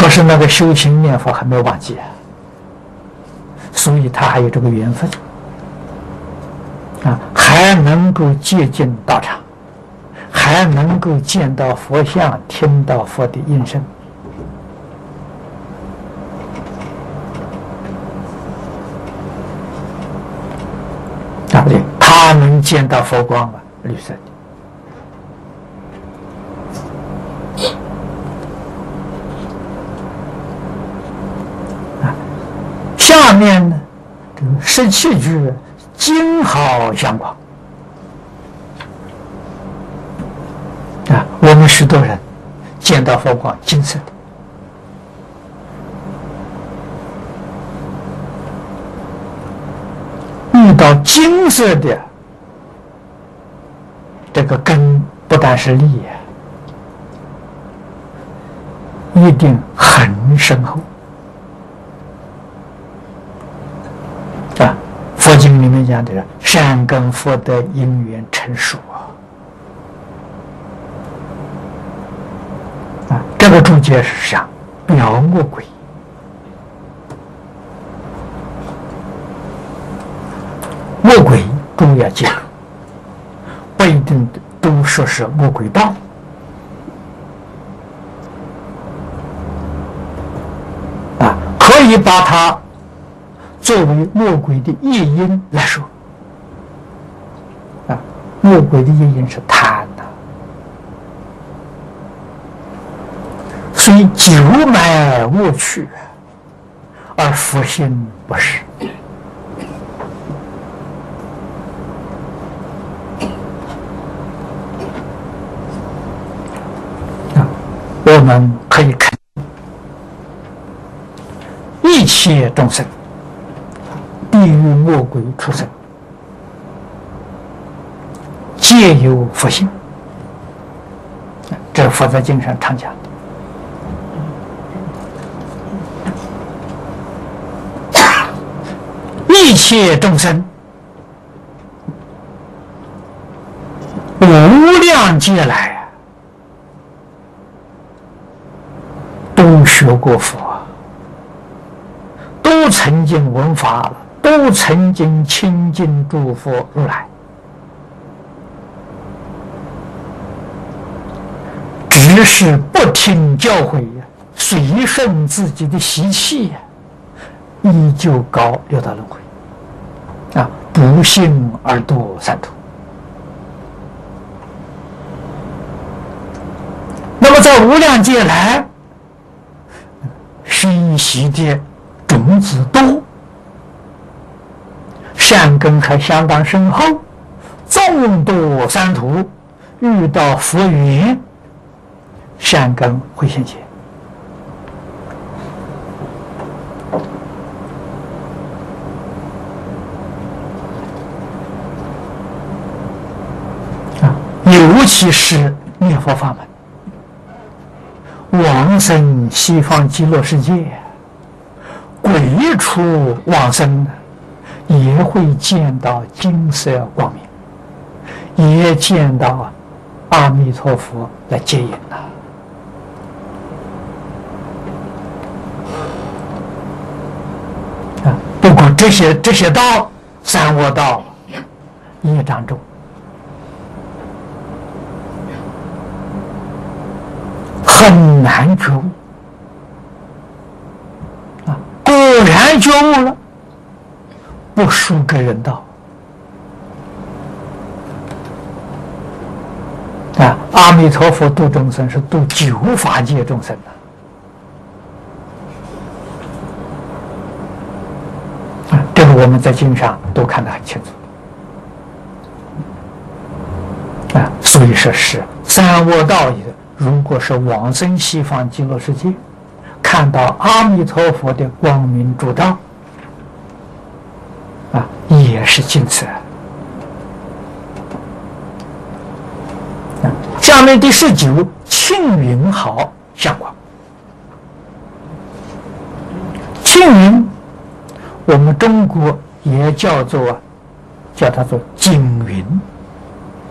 可是那个修行念佛还没有忘记啊，所以他还有这个缘分啊，还能够接近道场，还能够见到佛像，听到佛的音声。啊，对，他能见到佛光啊，绿色的。下面呢，这个17句金好相广啊，我们许多人见到佛光金色的。遇到金色的这个根，不但是利，一定很深厚啊！佛经里面讲的是善根福德因缘成熟啊！这个注解是讲表恶鬼。恶鬼诸要记住，不一定都说是恶鬼道啊，可以把它作为恶鬼的业因来说啊。恶鬼的业因是贪呐，所以久买恶趣，而福心不是。我们可以看一切众生，地狱恶鬼畜生，皆有福心。这佛在经上常讲的。一切众生，无量劫来都学过佛，都曾经闻法了，都曾经亲近诸佛如来，只是不听教诲，随顺自己的习气，依旧搞六道轮回啊，不幸而堕三途。那么在无量劫来，熏习的种子多，善根还相当深厚，纵堕三途，遇到佛缘，善根会现前。尤其是念佛法门，往生西方极乐世界，鬼畜往生也会见到金色光明，也见到阿弥陀佛来接引不过这些道，三恶道业障重，很难觉悟果然觉悟了，不输给人道阿弥陀佛度众生是度九法界众生这个我们在经上都看得很清楚所以说是三恶道也。如果是往生西方极乐世界，看到阿弥陀佛的光明烛照也是金色。下面第19，庆云好相广。庆云，我们中国也叫它做金